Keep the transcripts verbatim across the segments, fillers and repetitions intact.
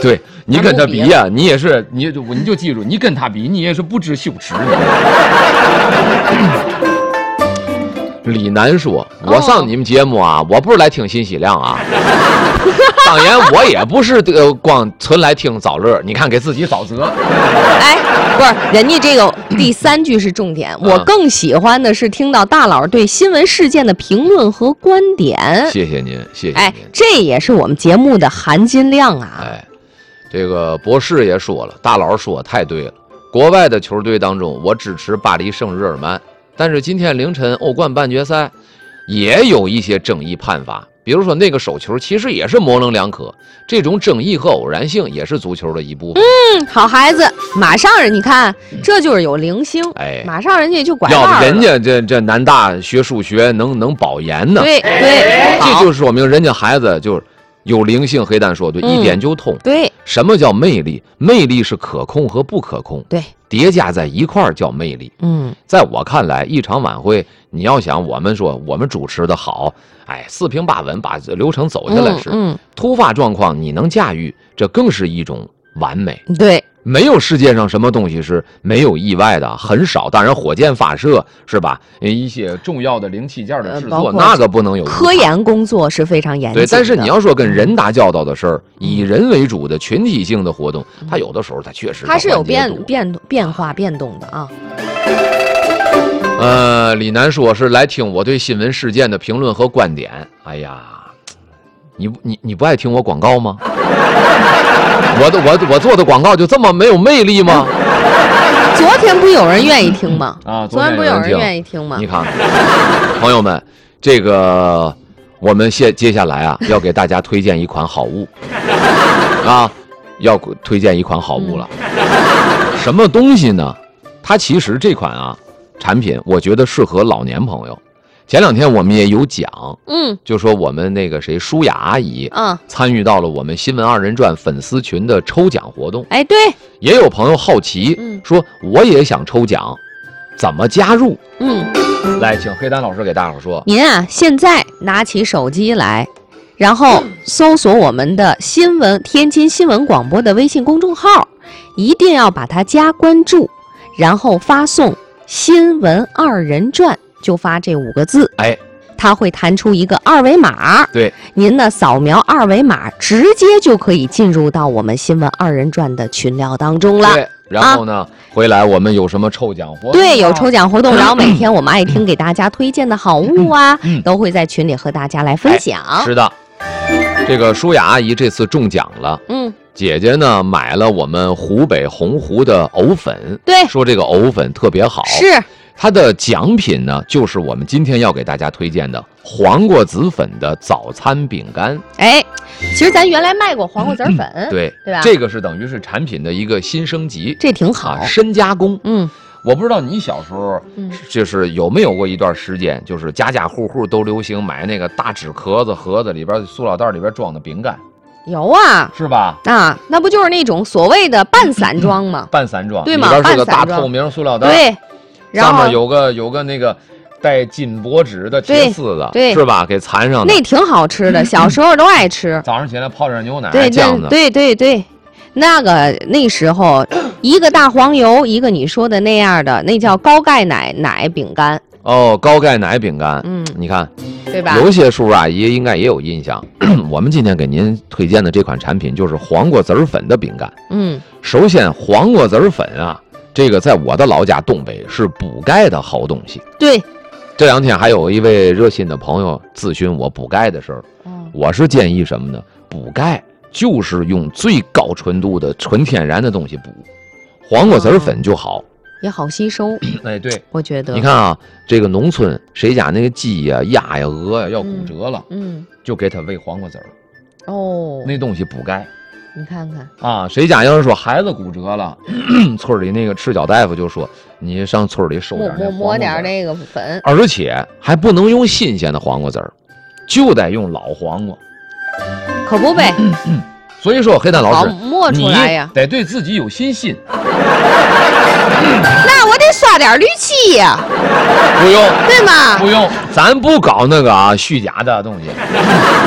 对你跟他比呀、啊，你也是，你你就记住，你跟他比，你也是不知羞耻。李楠说：“我上你们节目啊，我不是来听信息量啊。当然，我也不是呃光纯来听找乐，你看给自己找辙。 哎，不是，人家这个第三句是重点，我更喜欢的是听到大佬对新闻事件的评论和观点。 谢谢您，谢谢您。 哎，这也是我们节目的含金量啊。 哎，这个博士也说了，大佬说太对了。国外的球队当中，我支持巴黎圣日耳曼。”但是今天凌晨欧冠半决赛也有一些争议判罚，比如说那个手球其实也是模棱两可，这种争议和偶然性也是足球的一部分。 嗯，好孩子，马上人你看这就是有灵性， 哎， 马上人家就拐弯了。 要不人家这这南大学数学能能保研呢？ 对对， 这就说明人家孩子就是有灵性。黑蛋说对，一点就通。 对， 什么叫魅力？魅力是可控和不可控。 对。 叠加在一块儿叫魅力。 嗯， 在我看来，一场晚会，你要想我们说我们主持的好，哎，四平八稳把流程走下来是， 嗯，嗯突发状况你能驾驭，这更是一种完美。 对， 没有世界上什么东西是没有意外的，很少。当然，火箭发射是吧？一些重要的零器件的制作，呃、那个不能有。 科研工作是非常严谨的。 对，但是你要说跟人打交道的事儿，以人为主的群体性的活动，嗯、它有的时候它确实它是有变变变化变动的啊。 呃，李楠说是来听我对新闻事件的评论和观点。哎呀，你你你不爱听我广告吗？我的我我做的广告就这么没有魅力吗？ 昨天不有人愿意听吗？ 啊， 昨天不有人愿意听吗？ 你看，朋友们，这个我们现接下来啊，要给大家推荐一款好物啊，要推荐一款好物了。嗯、什么东西呢？它其实这款啊产品，我觉得适合老年朋友。前两天我们也有讲， 嗯， 就说我们那个谁舒雅阿姨， 啊， 参与到了我们新闻二人转粉丝群的抽奖活动。 哎，对， 也有朋友好奇， 嗯， 说我也想抽奖，怎么加入？ 嗯， 来，请黑丹老师给大伙说。 您啊，现在拿起手机来，然后搜索我们的新闻天津新闻广播的微信公众号，一定要把它加关注，然后发送新闻二人转。就发这五个字， 哎， 它会弹出一个二维码， 对， 您呢扫描二维码，直接就可以进入到我们新闻二人转的群聊当中了。 对，然后呢，啊、回来我们有什么抽奖活动？ 对，有抽奖活动，然后每天我们爱听给大家推荐的好物啊， 嗯嗯、 都会在群里和大家来分享。 哎、是的，这个舒雅阿姨这次中奖了， 嗯。 姐姐呢买了我们湖北洪湖的藕粉， 对， 说这个藕粉特别好， 是。 它的奖品呢，就是我们今天要给大家推荐的黄瓜籽粉的早餐饼干。 哎，其实咱原来卖过黄瓜籽粉， 嗯、对对吧？ 这个是等于是产品的一个新升级， 这挺好， 啊、深加工。 嗯， 我不知道你小时候， 嗯， 就是有没有过一段时间，就是家家户户都流行买那个大纸壳子，盒子里边塑料袋里边装的饼干。 有啊， 是吧？ 啊，那不就是那种所谓的半散装吗？ 半散装， 对吗？ 里边是个大透明塑料袋， 对。 上面有个有个那个带金箔纸的铁丝的， 对， 是吧？给缠上的， 那挺好吃的，小时候都爱吃。 早上起来泡点牛奶， 对酱的， 对对对，那个那时候一个大黄油，一个你说的那样的，那叫高钙奶奶饼干。 哦，高钙奶饼干， 嗯， 你看， 对吧？ 有些叔叔阿姨应该也有印象。我们今天给您推荐的这款产品就是黄瓜籽粉的饼干。 嗯， 首先黄瓜籽粉啊。这个在我的老家东北是补钙的好东西。 对， 这两天还有一位热心的朋友咨询我补钙的事儿。 嗯， 我是建议什么呢？补钙就是用最高纯度的纯天然的东西补，黄瓜籽粉就好， 也好吸收。 哎，对， 我觉得。 你看啊，这个农村谁家那个鸡呀、鸭呀、鹅呀要骨折了， 嗯，嗯就给他喂黄瓜籽儿。 哦， 那东西补钙。 你看看啊，谁家要是说孩子骨折了，村里那个赤脚大夫就说你上村里收点抹抹点那个粉， 而且还不能用新鲜的黄瓜籽儿，就得用老黄瓜， 可不呗。 嗯嗯、所以说黑蛋老师， 磨出来呀， 得对自己有信心。 那我得刷点氯气呀、啊。 不用， 对吗？ 不用，咱不搞那个啊虚假的东西。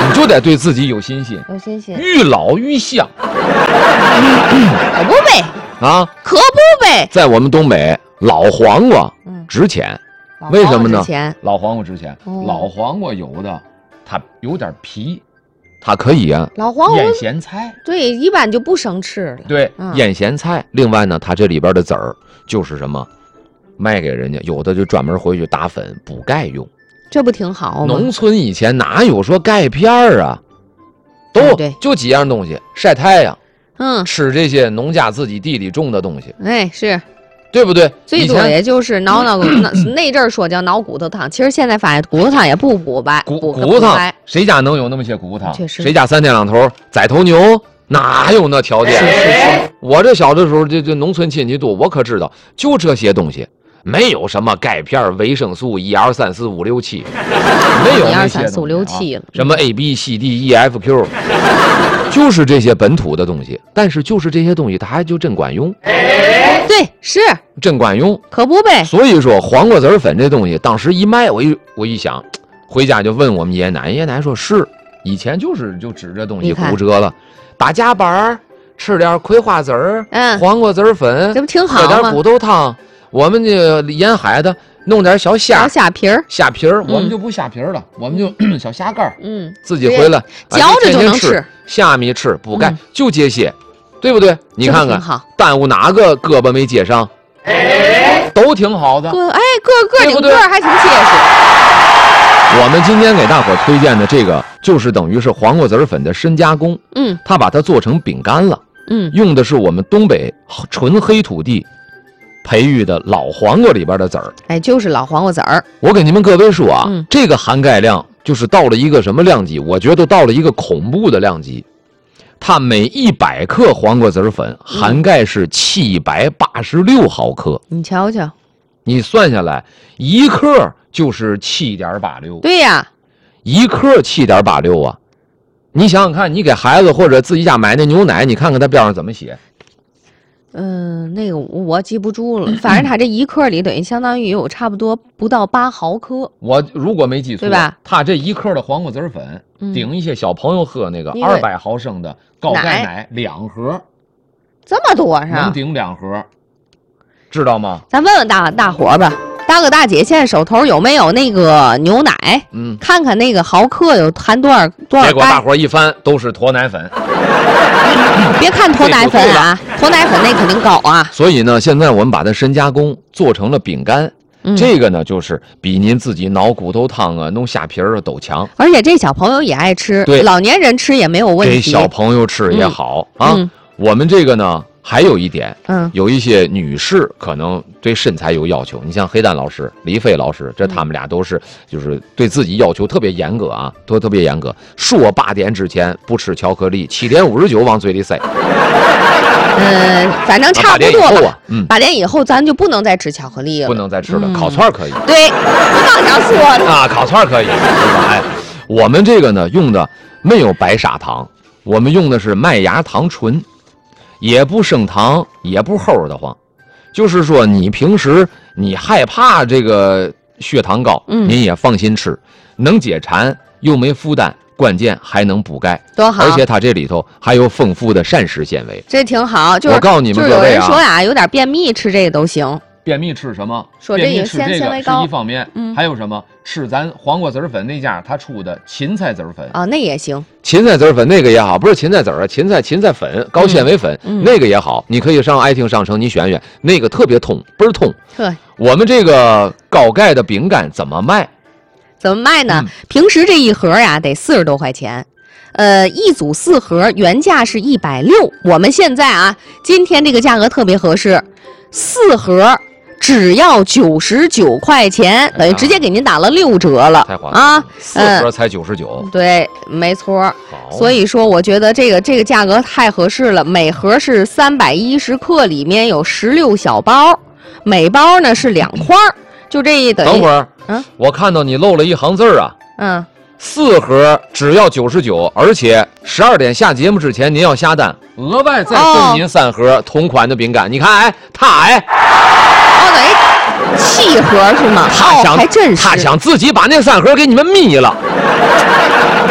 你就得对自己有信心， 有信心， 愈老愈香。 可不呗啊， 可不呗。 在我们东北，老黄瓜值钱， 嗯、 为什么呢？ 老黄瓜值钱。 哦、 老黄瓜有的它有点皮，它可以啊， 老黄瓜腌咸菜。 对，一般就不生吃了。 对， 嗯、 腌咸菜。另外呢，它这里边的籽儿就是什么，卖给人家，有的就专门回去打粉补钙用。 这不挺好吗？ 农村以前哪有说钙片啊？都、 哎、对就几样东西：晒太阳， 嗯， 吃这些农家自己地里种的东西。 哎，是， 对不对？ 最多也就是挠挠那那阵儿说叫挠骨头汤，其实现在发现骨头汤也不补白， 骨骨骨头汤，谁家能有那么些骨头汤？ 确实， 谁家三天两头宰头牛？哪有那条件？ 是是是。 我这小的时候，这这农村亲戚多，我可知道，就这些东西。没有什么钙片、维生素一二三四五六七，没有一二那些三四五六七了。 什么 A B C D E F Q， 就是这些本土的东西。但是就是这些东西，它还就真管用。 对，是真管用， 可不呗。 所以说黄瓜籽粉这东西，当时一卖，我一我一想，回家就问我们爷爷奶奶，爷爷奶奶说是，以前就是就指这东西骨折了，打夹板儿，吃点葵花籽儿， 嗯， 黄瓜籽粉， 这不挺好吗？ 喝点骨头汤。我们这沿海的弄点小虾， 小虾皮儿， 虾皮儿，我们就不虾皮儿了，我们就小虾干儿， 嗯， 自己回来嚼着就能吃，虾米吃补钙， 嗯、 就这些，对不对？你看看，耽误哪个胳膊没接上，哎、都挺好的， 个哎个个顶个还挺结实。我们今天给大伙推荐的这个，就是等于是黄瓜籽粉的深加工， 嗯， 它把它做成饼干了， 嗯， 用的是我们东北纯黑土地培育的老黄瓜里边的籽儿， 哎，就是老黄瓜籽儿。 我给你们各位说啊， 嗯、 这个含钙量就是到了一个什么量级？我觉得到了一个恐怖的量级。它每一百克黄瓜籽粉含钙是七百八十六毫克。 你瞧瞧， 你算下来，一克就是七点八六。 对呀， 一克七点八六啊！你想想看，你给孩子或者自己家买那牛奶，你看看它边上怎么写。 嗯，那个我记不住了，反正它这一克里等于相当于有差不多不到八毫克。 我如果没记错， 对吧？ 它这一克的黄瓜籽粉、嗯、顶一些小朋友喝那个二百毫升的高钙奶两盒， 这么多是吧？ 能顶两盒，知道吗？ 咱问问大大伙吧，大哥大姐，现在手头有没有那个牛奶？ 嗯， 看看那个毫克有含多少多少钙。 结果大伙一翻都是脱奶粉。 别看脱奶粉啊，脱奶粉那肯定高啊。 所以呢，现在我们把它深加工做成了饼干，嗯、这个呢就是比您自己熬骨头汤啊、弄虾皮儿都强。 而且这小朋友也爱吃， 对， 老年人吃也没有问题。 给小朋友吃也好、 嗯、 啊、 嗯。 我们这个呢还有一点， 嗯， 有一些女士可能对身材有要求，你像黑蛋老师、李飞老师，这他们俩都是就是对自己要求特别严格啊，都特别严格，说八点之前不吃巧克力，七点五十九往嘴里塞。 嗯，反正差不多吧。 嗯， 八点以后咱就不能再吃巧克力了， 不能再吃了。嗯、烤串可以。 对，往上说的啊，烤串可以。哎，我们这个呢用的没有白砂糖，我们用的是麦芽糖醇。也不升糖，也不齁得慌，就是说你平时你害怕这个血糖高， 嗯， 您也放心吃，能解馋又没负担，关键还能补钙， 多好！ 而且它这里头还有丰富的膳食纤维， 这挺好。就是我告诉你们各位啊， 就是有人说呀，有点便秘吃这个都行。 便秘吃什么？ 说这个纤纤维高是一方面， 嗯， 还有什么？吃咱黄瓜籽粉那家他出的芹菜籽粉啊，那也行。 芹菜籽粉那个也好，不是芹菜籽儿，芹菜芹菜粉高纤维粉、 嗯嗯、 那个也好，你可以上爱听商城你选选，那个特别通，倍儿通。 对， 我们这个高钙的饼干怎么卖？ 怎么卖呢？嗯、平时这一盒呀得四十多块钱。呃，一组四盒，原价是一百六，我们现在啊，今天这个价格特别合适，四盒只要九十九块钱，等于直接给您打了六折了， 太划算啊！ 四盒才九十九， 对，没错。 好， 所以说我觉得这个这个价格太合适了。每盒是三百一十克，里面有十六小包，每包呢是两块儿，就这一等于。 等会儿， 嗯， 我看到你漏了一行字儿啊。 嗯。 四盒只要九十九，而且十二点下节目之前您要下单，额外再送您三盒同款的饼干。哦、你看，哎，他哎， 哦，等于七盒是吗？ 他想、 哦，还真是， 他想自己把那三盒给你们眯了。哼，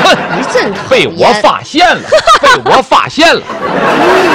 真讨被我厌。 发现了，被我发现了。